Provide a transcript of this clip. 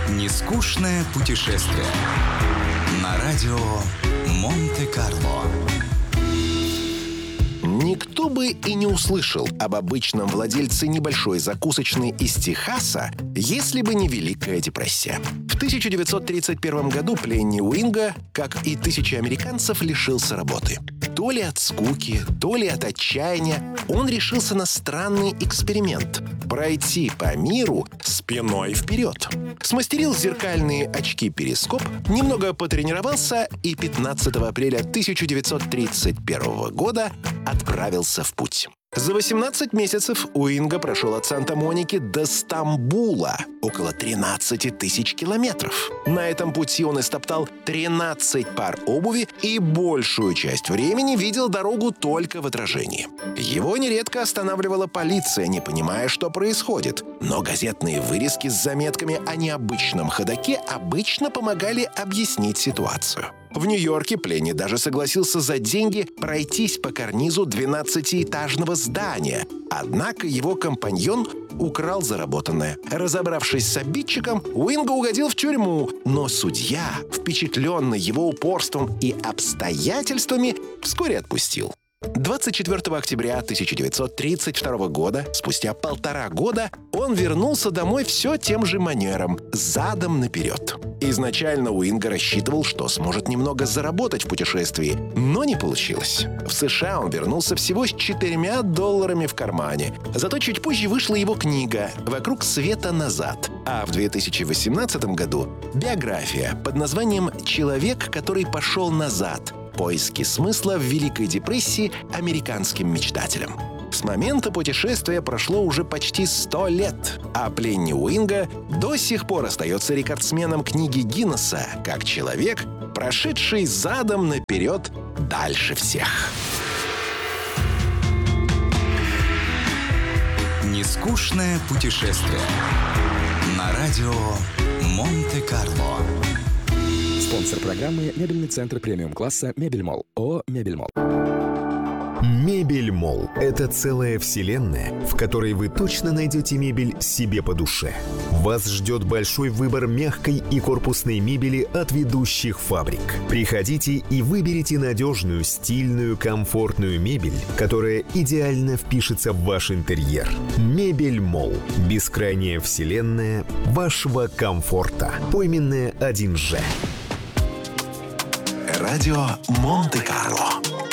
Нескучное путешествие на радио Монте-Карло. Никто бы и не услышал об обычном владельце небольшой закусочной из Техаса, если бы не Великая депрессия. В 1931 году Пленни Уинга, как и тысячи американцев, лишился работы. То ли от скуки, то ли от отчаяния он решился на странный эксперимент – пройти по миру спиной вперед. Смастерил зеркальные очки-перископ, немного потренировался и 15 апреля 1931 года отправился в путь. За 18 месяцев Уинга прошел от Санта-Моники до Стамбула, около 13 тысяч километров. На этом пути он истоптал 13 пар обуви и большую часть времени видел дорогу только в отражении. Его нередко останавливала полиция, не понимая, что происходит. Но газетные вырезки с заметками о необычном ходаке обычно помогали объяснить ситуацию. В Нью-Йорке Пленни даже согласился за деньги пройтись по карнизу 12-этажного здания. Однако его компаньон украл заработанное. Разобравшись с обидчиком, Уинга угодил в тюрьму. Но судья, впечатленный его упорством и обстоятельствами, вскоре отпустил. 24 октября 1932 года, спустя 1,5 года, он вернулся домой все тем же манером, задом наперед. Изначально Уинга рассчитывал, что сможет немного заработать в путешествии, но не получилось. В США он вернулся всего с $4 в кармане. Зато чуть позже вышла его книга «Вокруг света назад». А в 2018 году биография под названием «Человек, который пошел назад. Поиски смысла в Великой депрессии американским мечтателям». С момента путешествия прошло уже почти 100 лет, а Пленни Уинга до сих пор остается рекордсменом книги Гиннесса как человек, прошедший задом наперед дальше всех. Нескучное путешествие на радио Монте-Карло. Спонсор программы — мебельный центр премиум-класса «Мебельмолл». ООО «Мебельмолл». Мебельмолл – это целая вселенная, в которой вы точно найдете мебель себе по душе. Вас ждет большой выбор мягкой и корпусной мебели от ведущих фабрик. Приходите и выберите надежную, стильную, комфортную мебель, которая идеально впишется в ваш интерьер. Мебельмолл – бескрайняя вселенная вашего комфорта. Пойменная 1Ж. Радио Монте-Карло.